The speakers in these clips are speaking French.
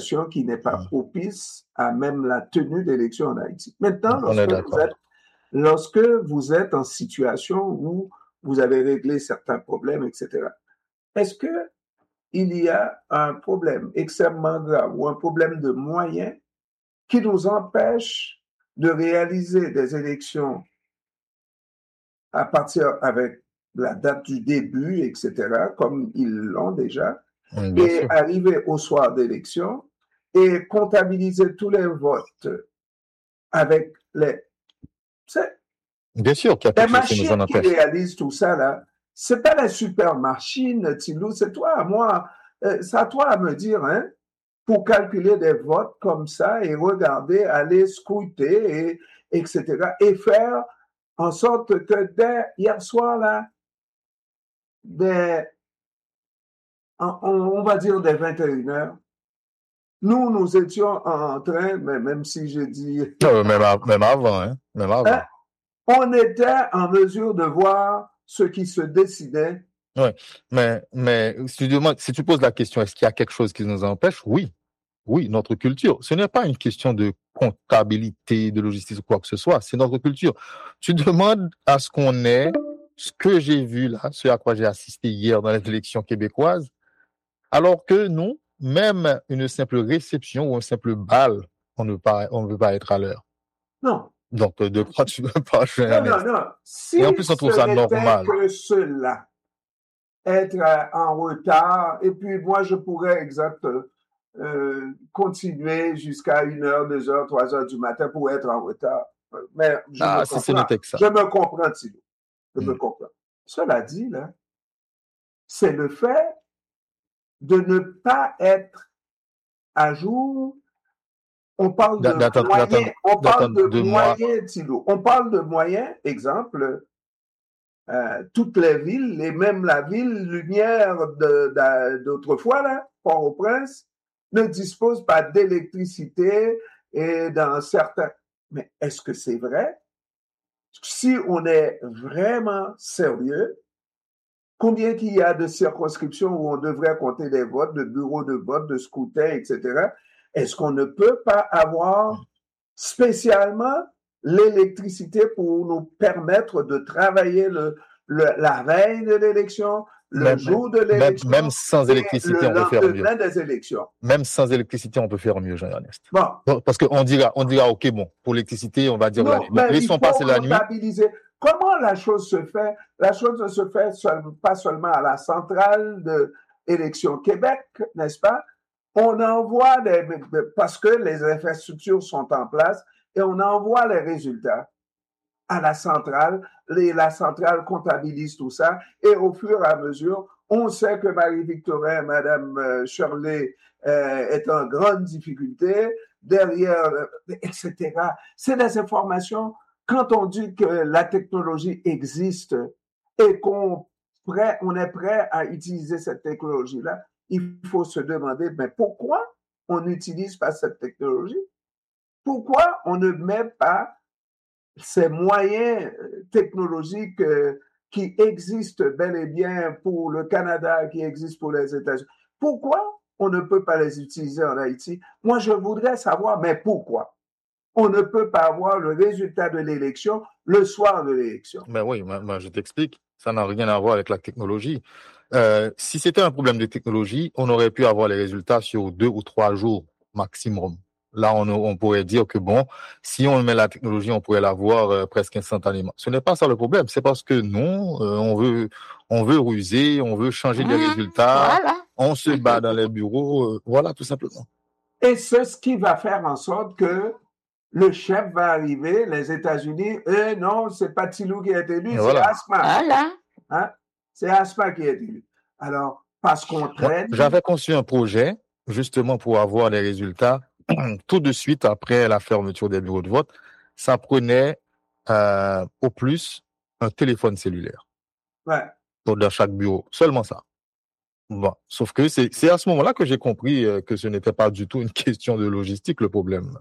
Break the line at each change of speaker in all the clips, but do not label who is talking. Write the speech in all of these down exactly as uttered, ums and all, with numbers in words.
situation qui n'est pas propice à même la tenue d'élections en Haïti. Maintenant,
On est
lorsque vous
d'accord.
êtes, lorsque vous êtes en situation où vous avez réglé certains problèmes, et cetera, est-ce que il y a un problème extrêmement grave ou un problème de moyens qui nous empêche de réaliser des élections à partir avec la date du début, et cetera, comme ils l'ont déjà,
Bien
et
sûr.
arriver au soir d'élection et comptabiliser tous les votes avec les... C'est
Bien sûr qu'il y a
les
quelque chose qui nous en
machines qui
empêche.
réalisent tout ça, là. C'est pas les super machines, Tilou, c'est toi, moi, euh, c'est à toi à me dire, hein, pour calculer des votes comme ça et regarder, aller scruter, et, etc. Et faire en sorte que dès hier soir, là, des, on, on va dire des vingt et une heures, nous, nous étions en train, mais même si j'ai dit...
Non, même, à- même avant, hein. Même avant.
Hein, on était en mesure de voir ce qui se décidait.
Ouais. Mais, mais si tu demandes, si tu poses la question, est-ce qu'il y a quelque chose qui nous empêche? Oui. Oui, notre culture. Ce n'est pas une question de comptabilité, de logistique ou quoi que ce soit. C'est notre culture. Tu demandes à ce qu'on ait ce que j'ai vu là, ce à quoi j'ai assisté hier dans les élections québécoises, alors que nous, même une simple réception ou un simple bal, on ne veut pas, on ne veut pas être à l'heure.
Non.
Donc, de quoi tu veux pas, je suis
Non, non,
honnête.
non. Si
Et en plus, on trouve
ce
ça
n'était
normal.
que cela, être euh, en retard, et puis moi, je pourrais exact euh, continuer jusqu'à une heure, deux heures, trois heures du matin pour être en retard. Mais je me
Ah, si ce
comprends.
n'était que ça.
Je me comprends, Thilo. Je me
Hmm.
comprends. Cela dit, là, c'est le fait de ne pas être à jour. On parle de
D'attendre,
moyens,
d'attendre,
on parle
d'attendre
de
deux mois.
moyens, Thilo. On parle de moyens, exemple, euh, toutes les villes, et même la ville Lumière de, de, d'autrefois, là, Port-au-Prince, ne dispose pas d'électricité et dans certains... Mais est-ce que c'est vrai? Si on est vraiment sérieux, combien qu'il y a de circonscriptions où on devrait compter des votes, de bureaux de vote, de scrutins, et cetera. Est-ce qu'on ne peut pas avoir spécialement l'électricité pour nous permettre de travailler le, le, la veille de l'élection, le
Même,
jour de
même,
l'élection
même sans
et
électricité,
le
on peut faire mieux.
lendemain des élections?
Même sans électricité, on peut faire mieux, Jean-Ernest.
Bon.
Donc, parce qu'on dira, on dira, OK, bon, pour l'électricité, on va dire la
Non,
nuit. Bon,
mais il
laissons
faut
passer la nuit.
comptabiliser. Comment la chose se fait? La chose ne se fait seul, pas seulement à la centrale de élection Québec, n'est-ce pas? On envoie des, parce que les infrastructures sont en place et on envoie les résultats à la centrale. Les, la centrale comptabilise tout ça et au fur et à mesure, on sait que Marie-Victorin, Madame Shirley euh, est en grande difficulté derrière, et cetera. C'est des informations. Quand on dit que la technologie existe et qu'on prêt, on est prêt à utiliser cette technologie-là, il faut se demander, mais pourquoi on n'utilise pas cette technologie? Pourquoi on ne met pas ces moyens technologiques euh, qui existent bel et bien pour le Canada, qui existent pour les États-Unis? Pourquoi on ne peut pas les utiliser en Haïti? Moi, je voudrais savoir, mais pourquoi? On ne peut pas avoir le résultat de l'élection le soir de l'élection.
Ben oui, moi, moi, je t'explique. Ça n'a rien à voir avec la technologie. Euh, si c'était un problème de technologie, on aurait pu avoir les résultats sur deux ou trois jours maximum. Là, on, on pourrait dire que bon, si on met la technologie, on pourrait l'avoir euh, presque instantanément. Ce n'est pas ça le problème. C'est parce que non, euh, on veut, on veut ruser, on veut changer
Mmh,
les résultats,
voilà.
on se bat dans les bureaux, euh, voilà, tout simplement.
Et c'est ce qui va faire en sorte que le chef va arriver, les États-Unis, et non, c'est pas Tilou qui est élu,
Et
c'est
voilà.
Asma.
Voilà.
Hein? C'est Asma qui est élu. Alors, parce qu'on
Moi,
traîne.
j'avais conçu un projet justement pour avoir les résultats tout de suite après la fermeture des bureaux de vote. Ça prenait euh, au plus un téléphone cellulaire
Ouais.
pour dans chaque bureau. Seulement ça. Bon, sauf que c'est c'est à ce moment-là que j'ai compris euh, que ce n'était pas du tout une question de logistique le problème.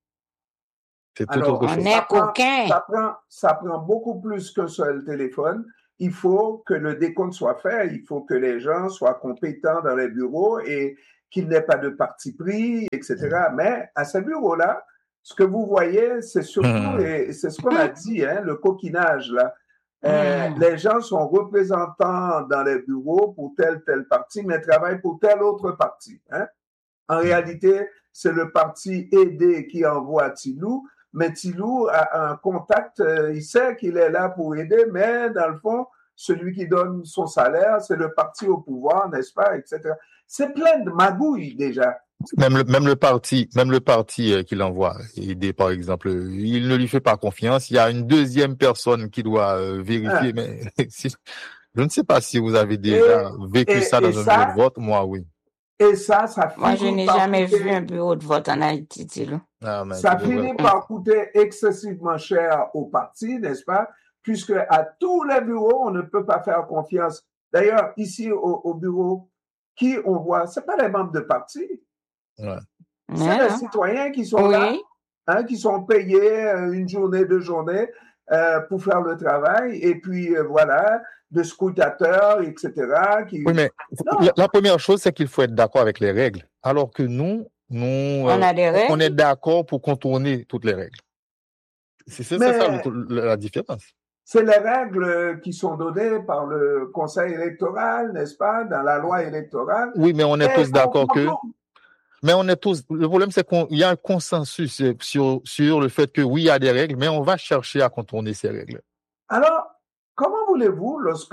C'est tout
Alors,
autre
On
chose.
ça
est
prend,
coquin.
ça, prend, ça prend beaucoup plus qu'un seul téléphone. Il faut que le décompte soit fait, il faut que les gens soient compétents dans les bureaux et, qu'il n'ait pas de parti pris, et cetera. Mais à ce bureau-là, ce que vous voyez, c'est surtout,
Mmh.
et c'est ce qu'on a dit, hein, le coquinage, là. Euh,
Mm.
les gens sont représentants dans les bureaux pour tel, tel parti, mais travaillent pour tel autre parti. Hein. En réalité, c'est le parti aidé qui envoie Tilou, mais Tilou a un contact, euh, il sait qu'il est là pour aider, mais dans le fond, celui qui donne son salaire, c'est le parti au pouvoir, n'est-ce pas, et cetera. C'est plein de magouilles déjà.
Même le, même le parti, même le parti euh, qu'il envoie aider, par exemple, il ne lui fait pas confiance. Il y a une deuxième personne qui doit euh, vérifier.
Hein.
Mais si, je ne sais pas si vous avez déjà
Et,
vécu
et,
ça
et
dans un
ça,
bureau de vote. Moi, oui.
Et ça, ça
Moi, je
finit
n'ai
par
jamais
coûter,
vu un bureau de vote en Haïti, Tilou.
Ah, mais
ça
tu devrais.
finit par coûter excessivement cher au parti, n'est-ce pas? Puisque à tous les bureaux, on ne peut pas faire confiance. D'ailleurs, ici au, au bureau, qui on voit, c'est pas les membres de parti,
Ouais.
c'est
Ouais,
les
hein.
citoyens qui sont là,
Oui.
hein, qui sont payés euh, une journée, deux journées euh, pour faire le travail, et puis euh, voilà, de scrutateurs, et cetera. Qui...
Oui, mais
Non,
la, la première chose, c'est qu'il faut être d'accord avec les règles. Alors que nous, nous,
On
euh,
a des
on est
règles.
d'accord pour contourner toutes les règles. C'est c'est- c'est ça
mais
le- la différence.
c'est les règles qui sont données par le Conseil électoral, n'est-ce pas, dans la loi électorale.
Oui, mais on est
Et
tous
on
d'accord que,
contourne.
mais on est tous, le problème c'est qu'il y a un consensus euh, sur, sur le fait que oui, il y a des règles, mais on va chercher à contourner ces règles.
Alors, comment voulez-vous, lorsque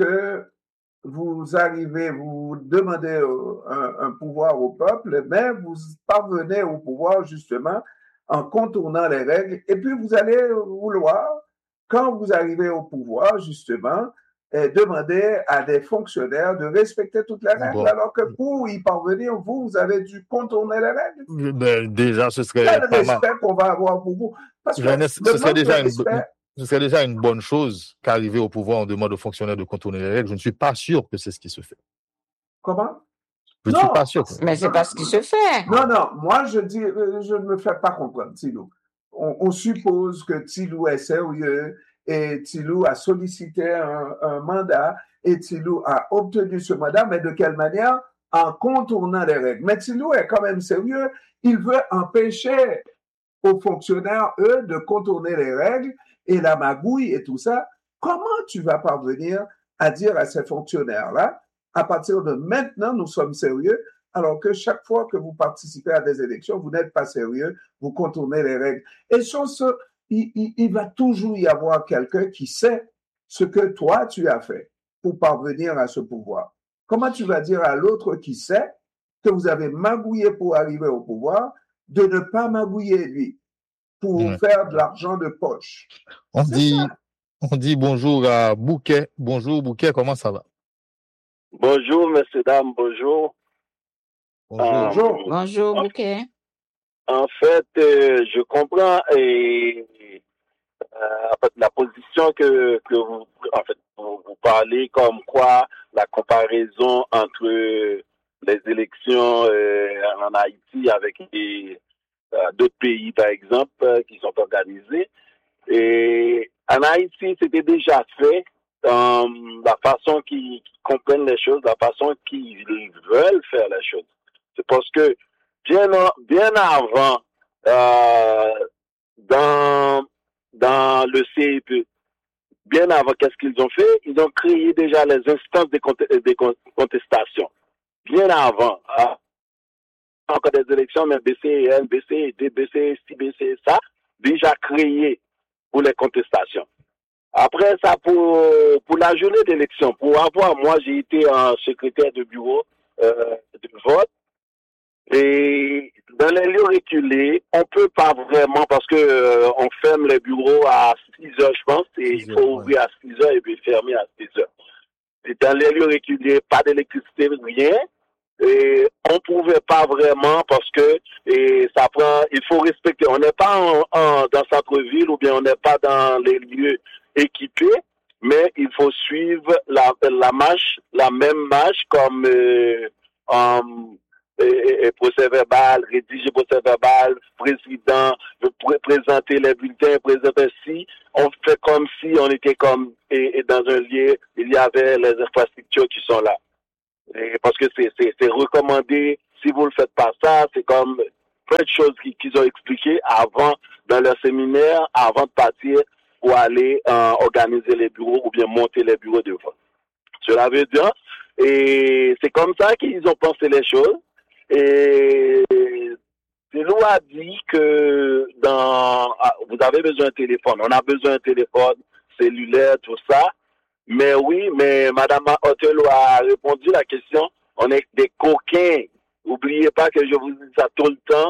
vous arrivez, vous demandez euh, un, un pouvoir au peuple, mais vous parvenez au pouvoir justement en contournant les règles, et puis vous allez vouloir, quand vous arrivez au pouvoir justement, eh, demander à des fonctionnaires de respecter toutes les règles,
Bon.
alors que pour y parvenir, vous, vous avez dû contourner les règles.
Ben, déjà, ce serait
Quel
pas mal.
respect qu'on va avoir pour vous? Parce que
Jeunesse,
le
ce serait
manque de
déjà une,
respect,
ce serait déjà une bonne chose qu'arriver au pouvoir, on demande aux fonctionnaires de contourner les règles. Je ne suis pas sûr que c'est ce qui se fait.
comment?
Je ne suis
Non,
pas sûr.
Mais c'est pas ce qui se fait.
non, non, moi je dis, euh, je ne me fais pas comprendre, Tilou. On, on suppose que Tilou est sérieux et Tilou a sollicité un, un mandat et Tilou a obtenu ce mandat, mais de quelle manière? En contournant les règles. Mais Tilou est quand même sérieux. Il veut empêcher aux fonctionnaires, eux, de contourner les règles et la magouille et tout ça. Comment tu vas parvenir à dire à ces fonctionnaires-là, à partir de maintenant, nous sommes sérieux, alors que chaque fois que vous participez à des élections, vous n'êtes pas sérieux, vous contournez les règles. Et sur ce, il, il, il va toujours y avoir quelqu'un qui sait ce que toi, tu as fait pour parvenir à ce pouvoir. Comment tu vas dire à l'autre qui sait que vous avez magouillé pour arriver au pouvoir, de ne pas magouiller lui pour
Ouais.
faire de l'argent de poche?
On
C'est
dit,
ça.
on dit bonjour à Bouquet. Bonjour Bouquet, comment ça va?
Bonjour, messieurs, dames, bonjour.
Bonjour.
Euh,
Bonjour.
Bonjour, Bouquet.
En fait, euh, je comprends et, euh, en fait, la position que, que vous, en fait, vous, vous parlez comme quoi la comparaison entre les élections euh, en Haïti avec les, euh, d'autres pays, par exemple, euh, qui sont organisés. Et en Haïti, c'était déjà fait. Euh, la façon qu'ils, qu'ils comprennent les choses, la façon qu'ils veulent faire les choses. C'est parce que bien, bien avant, euh, dans, dans le C E P, bien avant, qu'est-ce qu'ils ont fait? Ils ont créé déjà les instances de, cont- de contestation. Bien avant, hein? Encore des élections, mais B C E L, B C E D, B C E C, B C E ça, déjà créé pour les contestations. Après ça, pour, pour la journée d'élection, pour avoir, moi j'ai été un secrétaire de bureau euh, de vote, et dans les lieux reculés, on peut pas vraiment, parce que euh, on ferme les bureaux à six heures, je pense, et il faut ouvrir à six heures et puis fermer à six heures. Et dans les lieux reculés, pas d'électricité, rien. Et on pouvait pas vraiment parce que et ça prend, il faut respecter. On n'est pas en, en, dans centre-ville ou bien on n'est pas dans les lieux équipés, mais il faut suivre la, la marche, la même marche comme euh, um, et, et procès verbal, rédiger procès verbal, président, pr- présenter les bulletins, présenter si, on fait comme si on était comme et, et dans un lieu, il y avait les infrastructures qui sont là. Et parce que c'est, c'est, c'est recommandé, si vous ne faites pas ça, c'est comme plein de choses qu'ils ont expliquées avant, dans leur séminaire, avant de partir pour aller euh, organiser les bureaux ou bien monter les bureaux de vote. Cela veut dire, et c'est comme ça qu'ils ont pensé les choses. Et Tilou a dit que dans, vous avez besoin d'un téléphone. On a besoin d'un téléphone cellulaire, tout ça. Mais oui, mais Madame Otelo a répondu à la question. On est des coquins. N'oubliez pas que je vous dis ça tout le temps.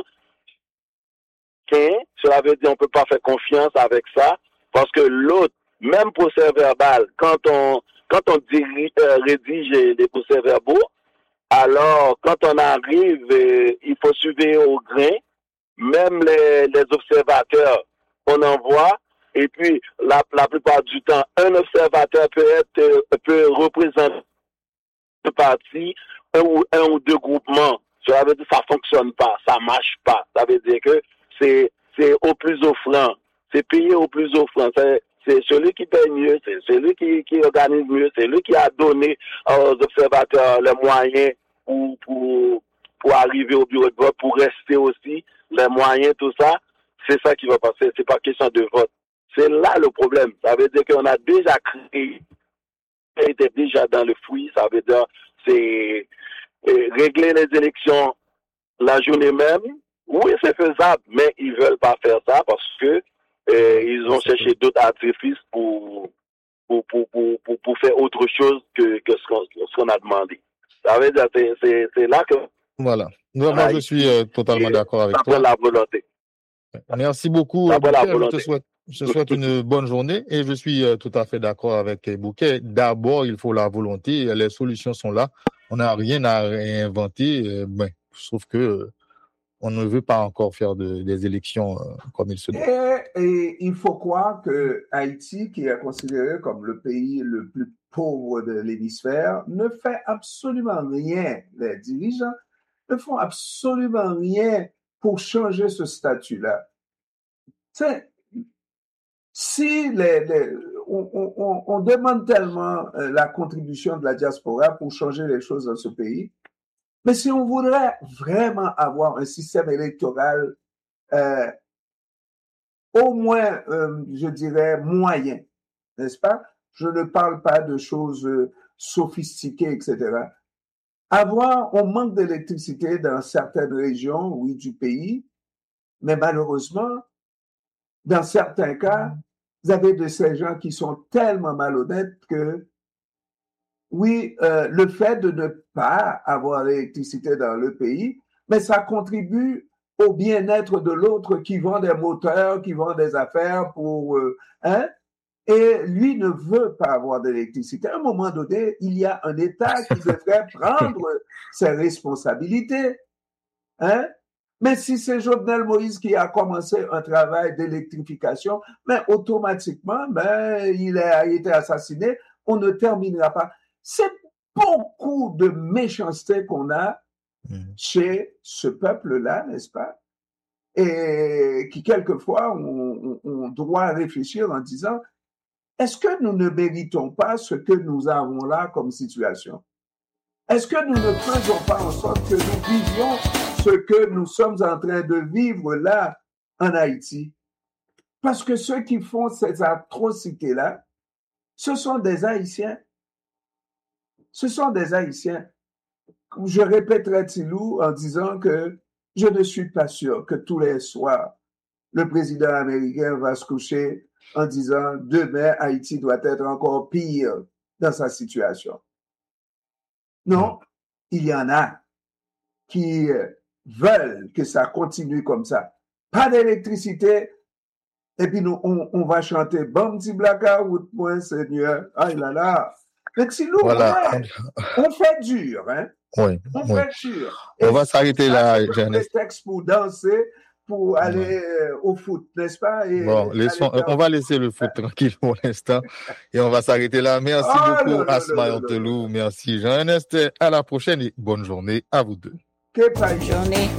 Cela veut dire qu'on ne peut pas faire confiance avec ça. Parce que l'autre, même procès verbal, quand on, quand on dirige, euh, rédige les procès verbaux, alors quand on arrive, euh, il faut suivre au grain, même les, les observateurs qu'on envoie, et puis la, la plupart du temps, un observateur peut être, euh, peut représenter un parti, un ou, un ou deux groupements. Ça veut dire que ça fonctionne pas, ça marche pas. Ça veut dire que c'est, c'est au plus offrant. C'est payé au plus offrant. C'est, c'est celui qui paye mieux, c'est celui qui, qui organise mieux, c'est lui qui a donné aux observateurs les moyens pour, pour, pour arriver au bureau de vote, pour rester aussi, les moyens, tout ça. C'est ça qui va passer. C'est pas question de vote. C'est là le problème. Ça veut dire qu'on a déjà créé, on était déjà dans le fouillis. Ça veut dire, c'est régler les élections la journée même. Oui, c'est faisable, mais ils veulent pas faire ça parce que euh, ils ont cherché d'autres artifices pour pour, pour, pour, pour, pour faire autre chose que, que ce, qu'on, ce qu'on a demandé. Ça veut dire, c'est, c'est, c'est là que...
Voilà. Moi, moi je suis euh, totalement d'accord avec toi.
La volonté.
Merci beaucoup, Bouquet. Je te souhaite, je te souhaite une bonne journée et je suis euh, tout à fait d'accord avec Bouquet. D'abord, il faut la volonté. Les solutions sont là. On n'a rien à réinventer. Euh, ben, sauf que euh, on ne veut pas encore faire de, des élections euh, comme il se doit.
Et, et il faut croire que Haïti, qui est considéré comme le pays le plus pauvre de l'hémisphère, ne fait absolument rien. Les dirigeants ne font absolument rien pour changer ce statut-là. C'est, si les, les, on, on, on demande tellement euh, la contribution de la diaspora pour changer les choses dans ce pays, mais si on voudrait vraiment avoir un système électoral euh, au moins, euh, je dirais, moyen, n'est-ce pas? Je ne parle pas de choses euh, sophistiquées, et cetera. Avoir, on manque d'électricité dans certaines régions, oui, du pays, mais malheureusement, dans certains cas, vous avez de ces gens qui sont tellement malhonnêtes que oui, euh, le fait de ne pas avoir l'électricité dans le pays, mais ça contribue au bien-être de l'autre qui vend des moteurs, qui vend des affaires pour... Euh, hein, et lui ne veut pas avoir d'électricité. À un moment donné, il y a un État qui devrait prendre ses responsabilités. Hein? Mais si c'est Jovenel Moïse qui a commencé un travail d'électrification, mais automatiquement, ben, il a été assassiné, on ne terminera pas. C'est beaucoup de méchanceté qu'on a mmh. chez ce peuple-là, n'est-ce pas? Et qui, quelquefois, on, on doit réfléchir en disant, est-ce que nous ne méritons pas ce que nous avons là comme situation? Est-ce que nous ne faisons pas en sorte que nous vivions ce que nous sommes en train de vivre là en Haïti? Parce que ceux qui font ces atrocités-là, ce sont des Haïtiens. Ce sont des Haïtiens. Je répéterai Tilou en disant que je ne suis pas sûr que tous les soirs, le président américain va se coucher en disant « Demain, Haïti doit être encore pire dans sa situation ». Non, il y en a qui veulent que ça continue comme ça. Pas d'électricité, et puis nous, on, on va chanter « Bon petit blackout, moi, Seigneur ». Ah là là. Mais si nous,
voilà.
ouais, on fait dur, hein?
Oui,
on
oui.
fait dur. Et
on va s'arrêter là,
Jeannette. Prétexte pour danser, pour aller ouais. au foot, n'est-ce pas? Et
bon, laissons, on va laisser le foot tranquille pour l'instant et on va s'arrêter là. Merci oh, beaucoup, Asma Ortelou. Merci, Jean-Ernest. À la prochaine et bonne journée à vous deux.
Que bonne journée.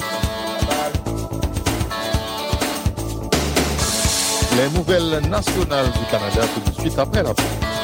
Les nouvelles nationales du Canada tout de suite après la pause.